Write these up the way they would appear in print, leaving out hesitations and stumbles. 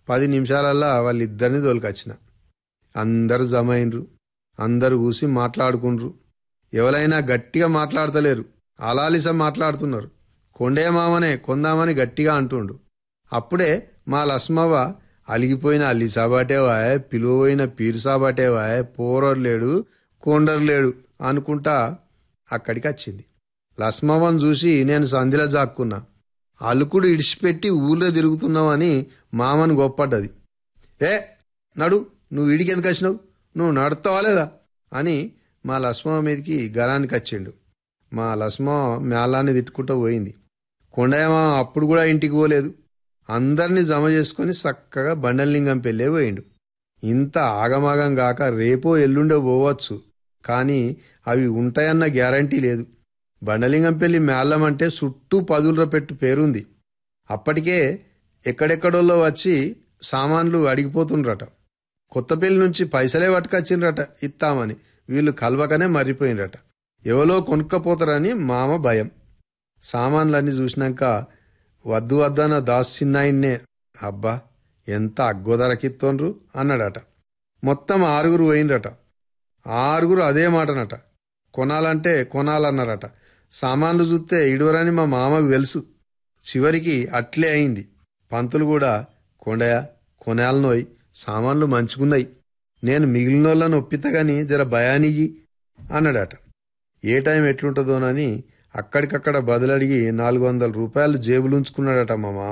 10 నిమిషాలల్లా వాళ్ళిద్దరిని తోలుకొచ్చిన. అందరు జమ అయినరు. అందరు కూసి మాట్లాడుకుండ్రు. ఎవరైనా గట్టిగా మాట్లాడతలేరు, అలాలిస మాట్లాడుతున్నారు. కొండయ్య మామనే కొందామని గట్టిగా అంటుండు. అప్పుడే మా లస్మవ్వ అలిగిపోయిన అల్లి సాబాటేవాయ్, పిలువపోయిన పీరు సాబాటేవాయ్, పోరరు లేడు కొండరు లేడు అనుకుంటా అక్కడికి వచ్చింది. లస్మవ్వను చూసి నేను సంధిలో జాక్కున్నా. అలుకుడు ఇడిచిపెట్టి ఊళ్ళో తిరుగుతున్నావని మామను గొప్పడ్డది. ఏ నడు, నువ్వు ఈడికి ఎందుకు వచ్చినావు, నువ్వు నడుస్తావా లేదా అని మా లస్మవ్వ మీదకి గరానికి వచ్చిండు. మా లస్మవ్వ మేళాన్ని తిట్టుకుంటూ పోయింది. కొండయ్య మామ అప్పుడు కూడా ఇంటికి పోలేదు. అందరినీ జమ చేసుకుని చక్కగా బండలింగం పెళ్ళే పోయిండు. ఇంత ఆగమాగం గాక రేపో ఎల్లుండో పోవచ్చు, కానీ అవి ఉంటాయన్న గ్యారంటీ లేదు. బండలింగం పెళ్లి మేళం అంటే చుట్టూ 10 రూపాయల పేరుంది. అప్పటికే ఎక్కడెక్కడోళ్ళో వచ్చి సామాన్లు అడిగిపోతుండ్రట. కొత్తపల్లి నుంచి పైసలే పట్టుకొచ్చిండ్రట ఇస్తామని. వీళ్ళు కలవకనే మర్రిపోయినరట. ఎవరో కొనుక్కపోతారని మామ భయం. సామాన్లన్నీ చూసినాక వద్దు వద్దన్న దాస్ చిన్నాయిన్నే అబ్బా ఎంత అగ్గోదరకిత్తోన్రు అన్నాడట. మొత్తం 6 పోయిండ్రట. 6 అదే మాటనట. కొనాలంటే కొనాలన్నారట. సామాన్లు చూస్తే ఇడువరని మా మామకు తెలుసు. చివరికి అట్లే అయింది. పంతులు కూడా కొండయ్య కొనాలనోయ్, సామాన్లు మంచుకున్నాయి, నేను మిగిలినోళ్ళను ఒప్పితగాని జర భయానికి అన్నాడట. ఏ టైం ఎట్లుంటుందోనని అక్కడికక్కడ బదులడిగి 400 రూపాయలు జేబులుంచుకున్నాడట మా మామ.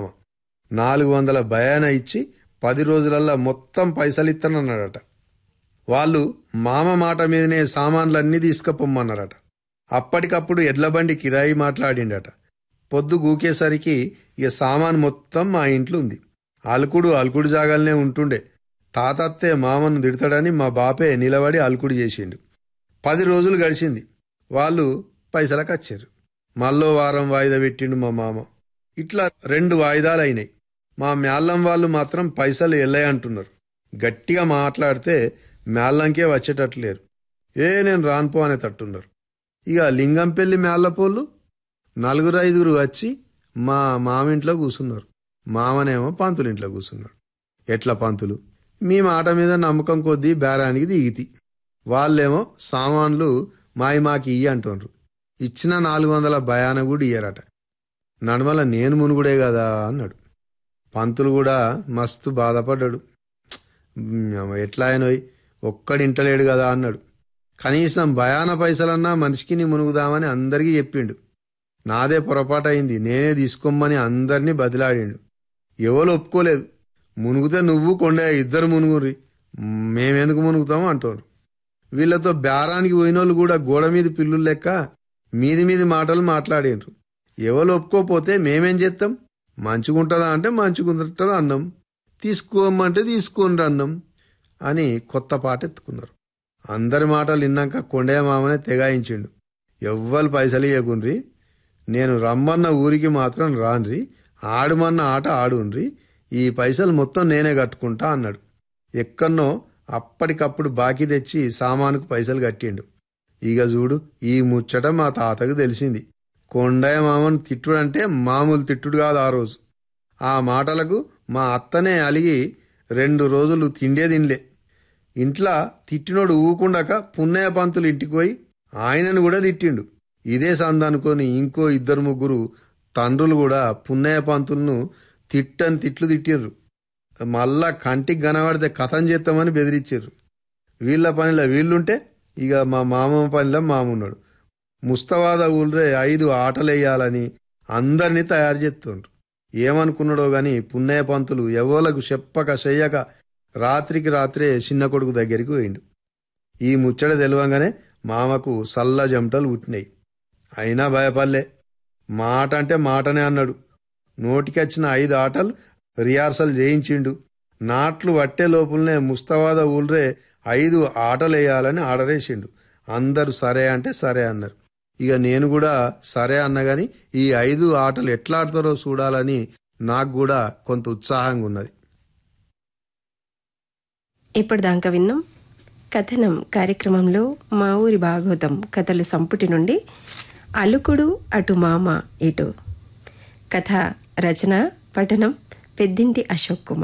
400 భయాన ఇచ్చి 10 రోజులల్లా మొత్తం పైసలు ఇస్తానన్నాడట. వాళ్ళు మామ మాట మీదనే సామాన్లన్నీ తీసుకుపోమ్మన్నారట. అప్పటికప్పుడు ఎడ్లబండి కిరాయి మాట్లాడిండట. పొద్దు గూకేసరికి ఇక సామాన్ మొత్తం మా ఇంట్లో ఉంది. అలుకుడు జాగాలనే ఉంటుండే. తాతత్తే మామను తిడతాడని మా బాపే నిలబడి అలుకుడు చేసిండు. 10 రోజులు గడిచింది. వాళ్ళు పైసలకు వచ్చారు. మళ్ళో వారం వాయిదా పెట్టిండు మా మామ. ఇట్లా 2 వాయిదాలు అయినాయి. మా మేళ్ళం వాళ్ళు మాత్రం పైసలు ఎల్లయంటున్నారు. గట్టిగా మాట్లాడితే మేళ్ళంకే వచ్చేటట్లేరు. నేను రాన్పో అనే తట్టున్నారు. ఇక లింగంపల్లి మేళ్ళపోళ్ళు 4-5 వచ్చి మా మామింట్లో కూసున్నారు. మామనేమో పంతులింట్లో కూసున్నాడు. ఎట్లా పంతులు, మీ మాట మీద నమ్మకం కొద్దీ బేరానికి దిగితి. వాళ్ళేమో సామాన్లు మాకి ఇయ్యి అంటుండ్రు. ఇచ్చిన 400 భయాన కూడా ఇయ్యరట. నడమల నేను మునుగుడే కదా అన్నాడు. పంతులు కూడా మస్తు బాధపడ్డాడు. ఎట్లా అయినోయ్, ఒక్కడింటలేడు కదా అన్నాడు. కనీసం భయాన పైసలన్నా మనిషికి నీ మునుగుదామని అందరికీ చెప్పిండు. నాదే పొరపాటయింది, నేనే తీసుకోమ్మని అందరినీ బదిలాడిండు. ఎవరు ఒప్పుకోలేదు. మునుగుతే నువ్వు కొండయ్య ఇద్దరు మునుగుర్రి, మేమెందుకు మునుగుతామో అంటారు. వీళ్లతో బేరానికి పోయినోళ్ళు కూడా గోడ మీద పిల్లులు లెక్క మీది మాటలు మాట్లాడిండ్రు. ఎవరు ఒప్పుకోపోతే మేమేం చేస్తాం, మంచిగుంటుందా అంటే మంచిగుంటుందా అన్నం, తీసుకోమంటే తీసుకోండి అన్నం అని కొత్త పాట ఎత్తుకున్నారు. అందరి మాటలు విన్నాక కొండయ్య మామనే తెగాయించిండు. ఎవ్వరు పైసలు ఇవ్వకుండ్రి, నేను రమ్మన్న ఊరికి మాత్రం రాన్రి, ఆడుమన్న ఆట ఆడుండ్రి, ఈ పైసలు మొత్తం నేనే కట్టుకుంటా అన్నాడు. ఎక్కన్నో అప్పటికప్పుడు బాకీ తెచ్చి సామానుకు పైసలు కట్టిండు. ఇక చూడు, ఈ ముచ్చట మా తాతకు తెలిసింది. కొండయ్య మామను తిట్టుడంటే మామూలు తిట్టుడు కాదు. ఆ రోజు ఆ మాటలకు మా అత్తనే అలిగి 2 రోజులు తిండే తినలే. ఇంట్లో తిట్టినోడు ఊకుండాక పున్నయ్య పంతులు ఇంటికి పోయి ఆయనను కూడా తిట్టిండు. ఇదే సందనుకొని ఇంకో 2-3 తండ్రులు కూడా పున్నయ్య పంతులను తిట్టని తిట్లు తిట్టిర్రు. మళ్ళా కంటికి కనబడితే కథం చేస్తామని బెదిరించారు. వీళ్ళ పనిలో వీళ్ళుంటే ఇక మా మామ పనిలో మామున్నాడు. ముస్తవాద ఊళ్ళే 5 ఆటలేయాలని అందరినీ తయారు చేస్తుండ్రు. ఏమనుకున్నాడో గాని పున్నయ్య పంతులు ఎవలకు చెప్పక చెయ్యక రాత్రికి రాత్రే చిన్న కొడుకు దగ్గరికి పోయిండు. ఈ ముచ్చట తెలవంగానే మామకు సల్ల జమటలు పుట్టినాయి. అయినా భయపడలే. మాట అంటే మాటనే అన్నాడు. నోటికొచ్చిన 5 ఆటలు రిహార్సల్ చేయించిండు. నాట్లు పట్టే లోపులనే ముస్తవాద ఊళ్ళే 5 ఆటలేయాలని ఆర్డరేసిండు. అందరూ సరే అంటే సరే అన్నారు. ఇక నేను కూడా సరే అన్నగాని ఈ 5 ఆటలు ఎట్లా ఆడతారో చూడాలని నాకు కూడా కొంత ఉత్సాహంగా ఉన్నది. ఇప్పటిదాకా విన్నాం కథనం కార్యక్రమంలో మా ఊరి భాగవతం కథల సంపుటి నుండి అలుకుడు అటు మామ ఇటు. కథ రచన పఠనం పెద్దింటి అశోక్ కుమార్.